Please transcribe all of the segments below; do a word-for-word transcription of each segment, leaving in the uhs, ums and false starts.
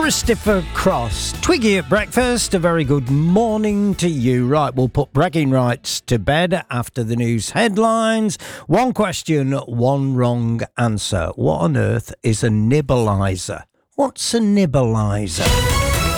Christopher Cross. Twiggy at breakfast, a very good morning to you. Right, we'll put bragging rights to bed after the news headlines. One question, one wrong answer. What on earth is a nibblizer? What's a nibblizer?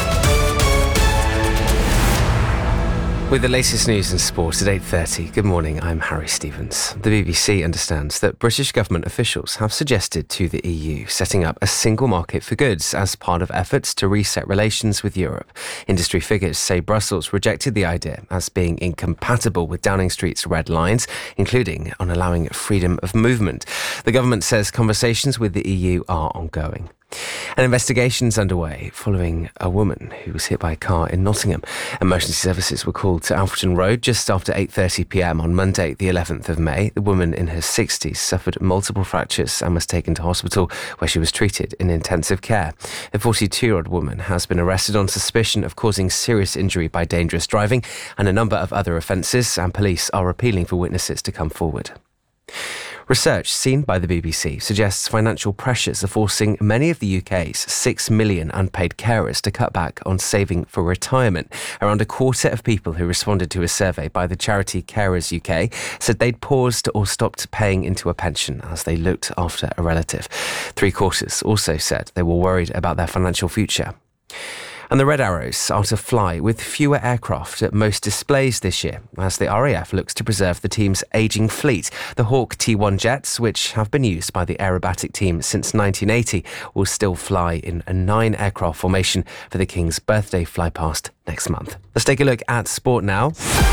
With the latest news and sport at eight thirty, good morning, I'm Harry Stevens. The B B C understands that British government officials have suggested to the E U setting up a single market for goods as part of efforts to reset relations with Europe. Industry figures say Brussels rejected the idea as being incompatible with Downing Street's red lines, including on allowing freedom of movement. The government says conversations with the E U are ongoing. An investigation is underway following a woman who was hit by a car in Nottingham. Emergency services were called to Alfreton Road just after eight thirty p m on Monday, the eleventh of May. The woman in her sixties suffered multiple fractures and was taken to hospital where she was treated in intensive care. The forty-two-year-old woman has been arrested on suspicion of causing serious injury by dangerous driving and a number of other offences, and police are appealing for witnesses to come forward. Research seen by the B B C suggests financial pressures are forcing many of the U K's six million unpaid carers to cut back on saving for retirement. Around a quarter of people who responded to a survey by the charity Carers U K said they'd paused or stopped paying into a pension as they looked after a relative. Three quarters also said they were worried about their financial future. And the Red Arrows are to fly with fewer aircraft at most displays this year, as the R A F looks to preserve the team's ageing fleet. The Hawk T one jets, which have been used by the aerobatic team since nineteen eighty, will still fly in a nine-aircraft formation for the King's birthday flypast next month. Let's take a look at sport now.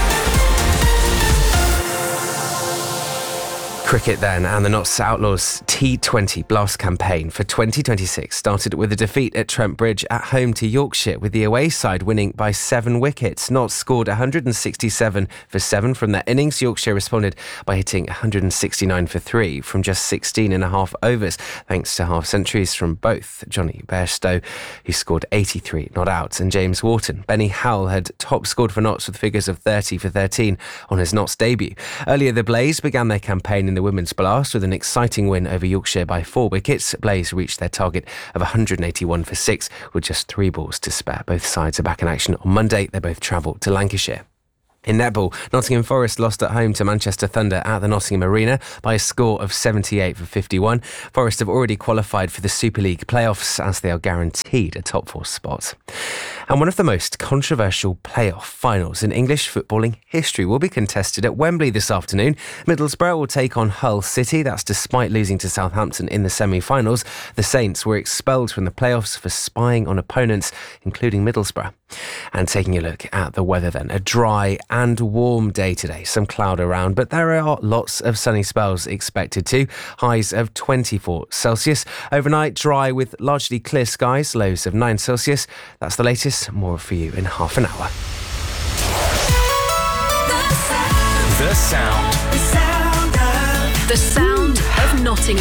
Cricket then, and the Notts Outlaws T twenty Blast campaign for twenty twenty-six started with a defeat at Trent Bridge at home to Yorkshire, with the away side winning by seven wickets. Notts scored one hundred sixty-seven for seven from their innings. Yorkshire responded by hitting one hundred sixty-nine for three from just sixteen and a half overs, thanks to half centuries from both Johnny Bairstow, who scored eighty-three not out, and James Wharton. Benny Howell had top scored for Notts with figures of thirty for thirteen on his Notts debut. Earlier, the Blaze began their campaign in the Women's Blast with an exciting win over Yorkshire by four wickets. Blaze reached their target of one hundred eighty-one for six with just three balls to spare. Both sides are back in action on Monday. They both travel to Lancashire. In netball, Nottingham Forest lost at home to Manchester Thunder at the Nottingham Arena by a score of seventy-eight for fifty-one. Forest have already qualified for the Super League playoffs as they are guaranteed a top four spot. And one of the most controversial playoff finals in English footballing history will be contested at Wembley this afternoon. Middlesbrough will take on Hull City. That's despite losing to Southampton in the semi-finals. The Saints were expelled from the playoffs for spying on opponents, including Middlesbrough. And taking a look at the weather then, a dry and warm day today. Some cloud around, but there are lots of sunny spells expected too. Highs of twenty-four Celsius. Overnight, dry with largely clear skies, lows of nine Celsius. That's the latest. More for you in half an hour. The sound. The sound. The sound of, the sound of Nottingham.